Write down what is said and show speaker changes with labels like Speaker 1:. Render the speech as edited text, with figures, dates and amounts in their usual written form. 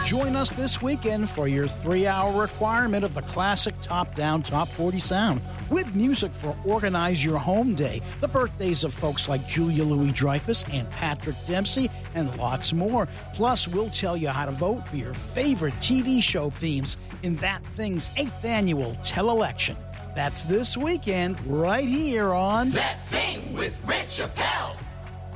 Speaker 1: Join us this weekend for your 3-hour requirement of the classic top-down Top 40 sound with music for Organize Your Home Day, the birthdays of folks like Julia Louis-Dreyfus and Patrick Dempsey, and lots more. Plus, we'll tell you how to vote for your favorite TV show themes in That Thing's 8th annual Tele-Election. That's this weekend right here on
Speaker 2: That Thing with Rich Appel.